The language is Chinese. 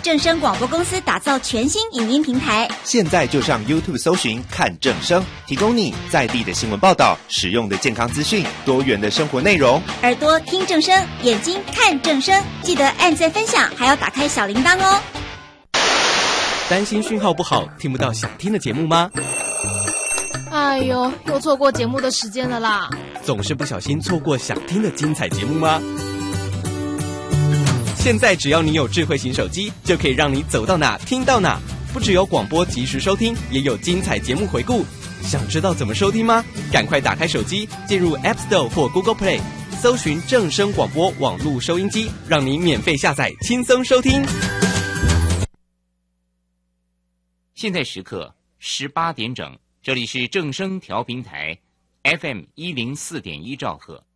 正声广播公司打造全新影音平台， 现在就上 YouTube 搜寻看正声，提供你在地的新闻报道、实用的健康资讯、多元的生活内容。 耳朵听正声，眼睛看正声，记得按赞分享，还要打开小铃铛哦。 担心讯号不好，听不到想听的节目吗？ 哎呦，又错过节目的时间了啦！ 总是不小心错过想听的精彩节目吗？现在只要你有智慧型手机，就可以让你走到哪听到哪。不只有广播及时收听，也有精彩节目回顾。想知道怎么收听吗？赶快打开手机，进入 App Store 或 Google Play， 搜寻正声广播网络收音机，让你免费下载，轻松收听。 现在时刻18点整，这里是正声调频台 FM104.1兆赫。